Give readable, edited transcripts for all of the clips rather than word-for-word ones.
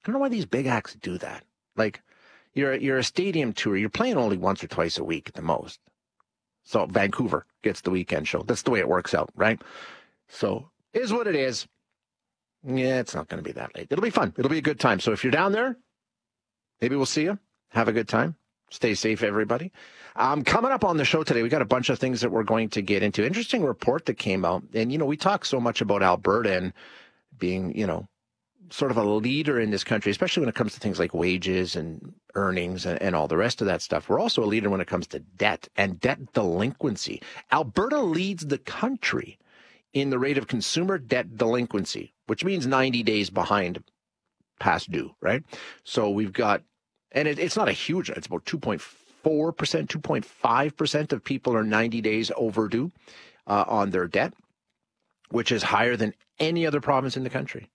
I don't know why these big acts do that. Like, you're a stadium tour. You're playing only once or twice a week at the most. So Vancouver gets the weekend show. That's the way it works out, right? So is what it is. Yeah, it's not going to be that late. It'll be fun. It'll be a good time. So if you're down there, maybe we'll see you. Have a good time. Stay safe, everybody. Coming up on the show today, we got a bunch of things that we're going to get into. Interesting report that came out. And, we talk so much about Alberta and being, sort of a leader in this country, especially when it comes to things like wages and earnings and all the rest of that stuff. We're also a leader when it comes to debt and debt delinquency. Alberta leads the country in the rate of consumer debt delinquency, which means 90 days behind past due, right? So we've got, and it's not a huge, it's about 2.4%, 2.5% of people are 90 days overdue on their debt, which is higher than any other province in the country.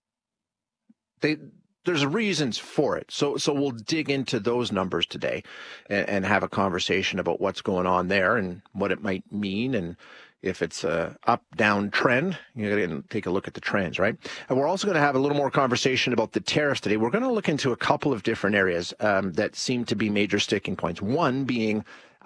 There's reasons for it. So we'll dig into those numbers today and have a conversation about what's going on there and what it might mean. And if it's a up-down trend, you got to take a look at the trends, right? And we're also going to have a little more conversation about the tariffs today. We're going to look into a couple of different areas that seem to be major sticking points. One being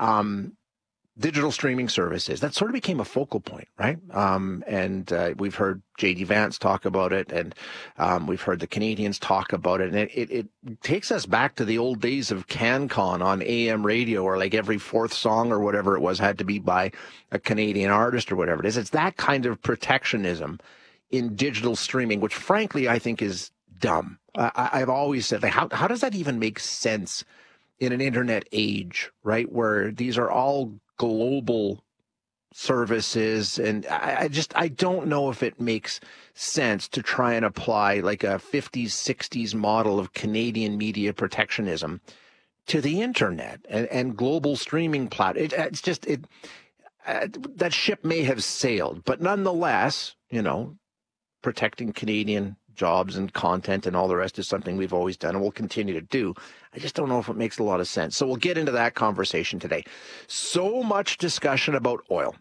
digital streaming services. That sort of became a focal point, right? And we've heard J.D. Vance talk about it, and we've heard the Canadians talk about it. And it takes us back to the old days of CanCon on AM radio, or like every fourth song or whatever it was had to be by a Canadian artist or whatever it is. It's that kind of protectionism in digital streaming, which frankly I think is dumb. I've always said, like, how does that even make sense in an internet age, right? Where these are all global services. And I don't know if it makes sense to try and apply like a 50s, 60s model of Canadian media protectionism to the internet and global streaming platforms. That ship may have sailed, but nonetheless, protecting Canadian jobs and content and all the rest is something we've always done and will continue to do. I just don't know if it makes a lot of sense. So we'll get into that conversation today. So much discussion about oil,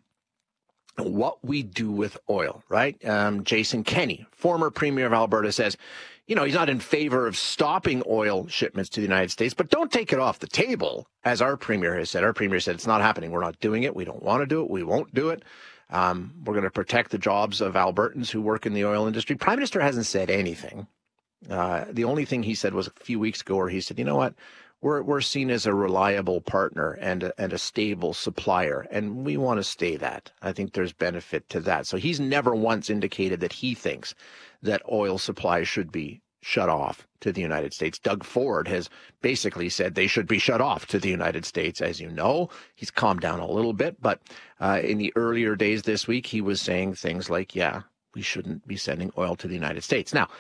what we do with oil, right? Jason Kenney, former premier of Alberta, says, he's not in favor of stopping oil shipments to the United States, but don't take it off the table, as our premier has said. Our premier said, it's not happening. We're not doing it. We don't want to do it. We won't do it. We're going to protect the jobs of Albertans who work in the oil industry. Prime Minister hasn't said anything. The only thing he said was a few weeks ago where he said, you know what, we're seen as a reliable partner and a stable supplier, and we want to stay that. I think there's benefit to that. So he's never once indicated that he thinks that oil supply should be shut off to the United States. Doug Ford has basically said they should be shut off to the United States. As you know, he's calmed down a little bit, but in the earlier days this week, he was saying things like, yeah, we shouldn't be sending oil to the United States. Now,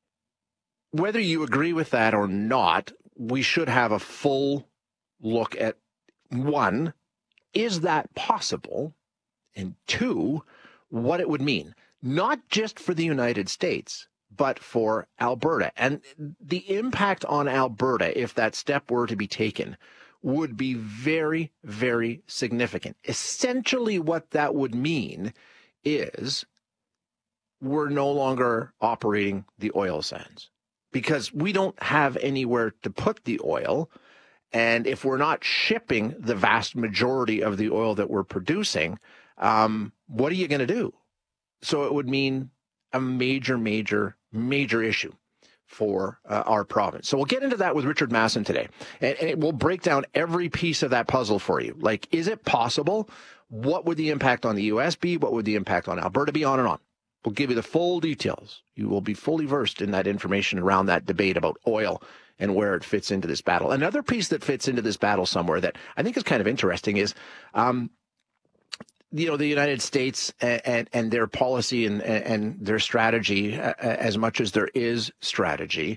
whether you agree with that or not, we should have a full look at, one, is that possible? And two, what it would mean, not just for the United States, but for Alberta. And the impact on Alberta, if that step were to be taken, would be very, very significant. Essentially, what that would mean is we're no longer operating the oil sands because we don't have anywhere to put the oil. And if we're not shipping the vast majority of the oil that we're producing, what are you going to do? So it would mean a major, major, major issue for our province. So we'll get into that with Richard Masson today. And it will break down every piece of that puzzle for you. Like, is it possible? What would the impact on the U.S. be? What would the impact on Alberta be? On and on. We'll give you the full details. You will be fully versed in that information around that debate about oil and where it fits into this battle. Another piece that fits into this battle somewhere that I think is kind of interesting is, the United States and their policy and their strategy, as much as there is strategy.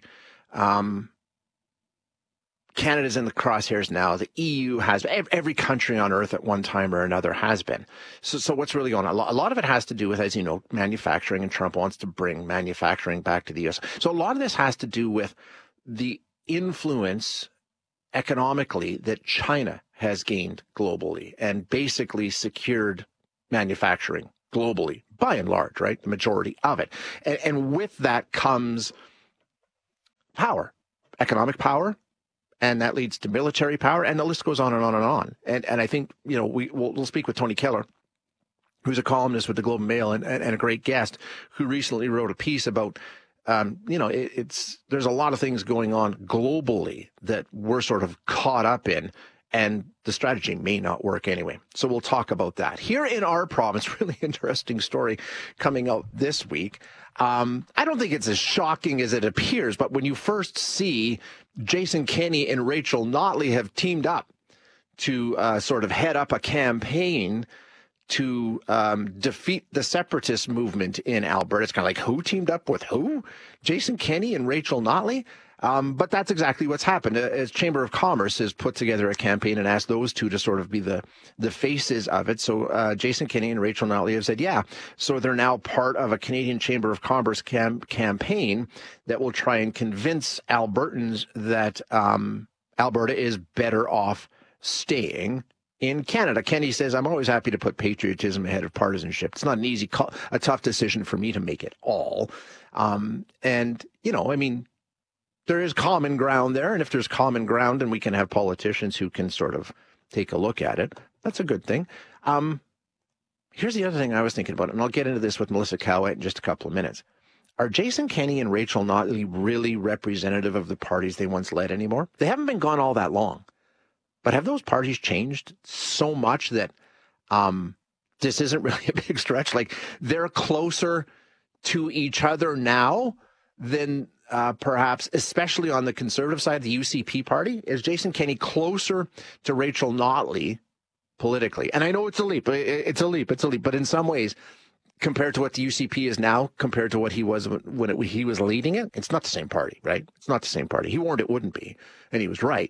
Canada's in the crosshairs now. The EU has, every country on earth at one time or another has been. So what's really going on? A lot of it has to do with, as you know, manufacturing, and Trump wants to bring manufacturing back to the U.S. So a lot of this has to do with the influence economically that China has gained globally and basically secured manufacturing globally, by and large, right? The majority of it. And with that comes power, economic power, and that leads to military power, and the list goes on and on and on. And I think, we'll speak with Tony Keller, who's a columnist with the Globe and Mail and a great guest, who recently wrote a piece about, there's a lot of things going on globally that we're sort of caught up in, and the strategy may not work anyway. So we'll talk about that. Here in our province, really interesting story coming out this week. I don't think it's as shocking as it appears, but when you first see Jason Kenney and Rachel Notley have teamed up to sort of head up a campaign to defeat the separatist movement in Alberta, it's kind of like, who teamed up with who? Jason Kenney and Rachel Notley? But that's exactly what's happened. As Chamber of Commerce has put together a campaign and asked those two to sort of be the faces of it. So Jason Kenney and Rachel Notley have said, yeah. So they're now part of a Canadian Chamber of Commerce campaign that will try and convince Albertans that Alberta is better off staying in Canada. Kenney says, I'm always happy to put patriotism ahead of partisanship. It's not an a tough decision for me to make at all. There is common ground there, and if there's common ground and we can have politicians who can sort of take a look at it, that's a good thing. Here's the other thing I was thinking about, and I'll get into this with Melissa Cowett in just a couple of minutes. Are Jason Kenney and Rachel Notley really representative of the parties they once led anymore? They haven't been gone all that long. But have those parties changed so much that this isn't really a big stretch? Like, they're closer to each other now than perhaps, especially on the conservative side, the UCP party? Is Jason Kenney closer to Rachel Notley politically? And I know it's a leap. It's a leap. But in some ways, compared to what the UCP is now, compared to what he was when he was leading it, it's not the same party, right? It's not the same party. He warned it wouldn't be, and he was right.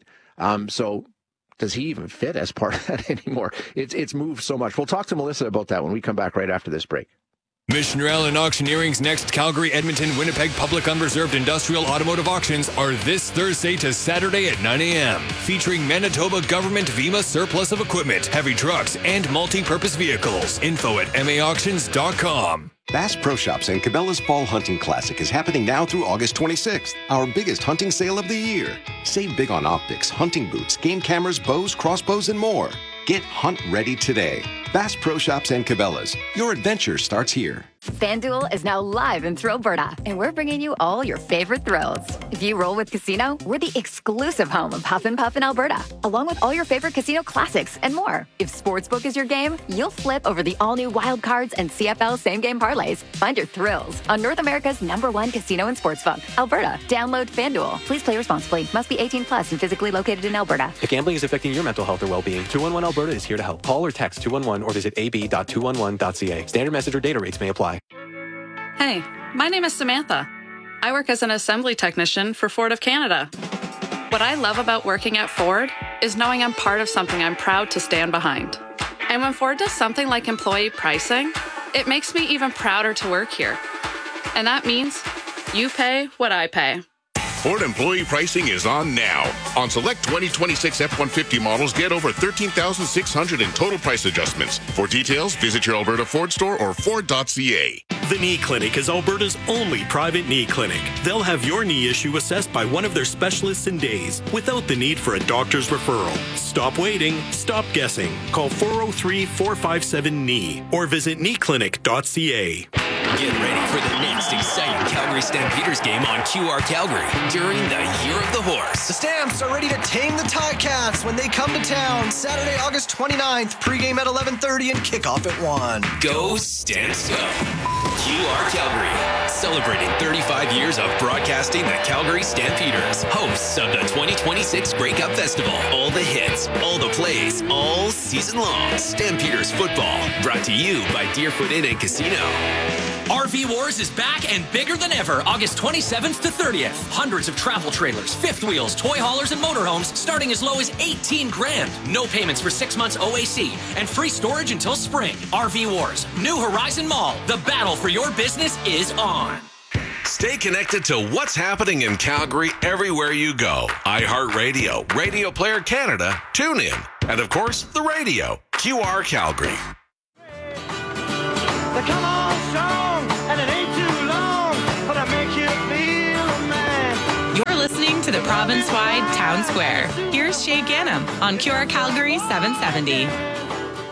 So does he even fit as part of that anymore? It's moved so much. We'll talk to Melissa about that when we come back right after this break. Missionary and Auctioneering's next Calgary, Edmonton, Winnipeg Public Unreserved Industrial Automotive Auctions are this Thursday to Saturday at 9 a.m. featuring Manitoba Government VEMA surplus of equipment, heavy trucks, and multi-purpose vehicles. Info at maauctions.com. Bass Pro Shops and Cabela's Fall Hunting Classic is happening now through August 26th, our biggest hunting sale of the year. Save big on optics, hunting boots, game cameras, bows, crossbows, and more. Get hunt ready today. Bass Pro Shops and Cabela's. Your adventure starts here. FanDuel is now live in Alberta, and we're bringing you all your favorite thrills. If you roll with Casino, we're the exclusive home of Huff and Puff in Alberta, along with all your favorite casino classics and more. If Sportsbook is your game, you'll flip over the all-new Wild Cards and CFL same-game parlays. Find your thrills on North America's #1 casino and sportsbook, Alberta. Download FanDuel. Please play responsibly. Must be 18 plus and physically located in Alberta. If gambling is affecting your mental health or well-being, 211 Alberta is here to help. Call or text 211 or visit ab.211.ca. Standard message or data rates may apply. Hey, my name is Samantha. I work as an assembly technician for Ford of Canada. What I love about working at Ford is knowing I'm part of something I'm proud to stand behind. And when Ford does something like employee pricing, it makes me even prouder to work here. And that means you pay what I pay. Ford employee pricing is on now. On select 2026 F-150 models, get over $13,600 in total price adjustments. For details, visit your Alberta Ford store or Ford.ca. The Knee Clinic is Alberta's only private knee clinic. They'll have your knee issue assessed by one of their specialists in days, without the need for a doctor's referral. Stop waiting. Stop guessing. Call 403-457-KNEE or visit kneeclinic.ca. Get ready for the next exciting Calgary Stampeders game on QR Calgary during the Year of the Horse. The Stamps are ready to tame the Ticats when they come to town. Saturday, August 29th, pregame at 11:30 and kickoff at 1. Go Stamps Go! QR Calgary, celebrating 35 years of broadcasting the Calgary Stampeders, hosts of the 2026 Grey Cup Festival. All the hits, all the plays, all season long. Stampeders football, brought to you by Deerfoot Inn and Casino. RV Wars is back and bigger than ever, August 27th to 30th. Hundreds of travel trailers, fifth wheels, toy haulers, and motorhomes starting as low as $18,000. No payments for 6 months OAC and free storage until spring. RV Wars, New Horizon Mall. The battle for your business is on. Stay connected to what's happening in Calgary everywhere you go. iHeartRadio, Radio Player Canada, TuneIn, and of course, the radio. QR Calgary. The come on song, and it ain't too long, but I make you feel a man. You're listening province-wide town square. Here's Shay Gannam on QR Calgary 770.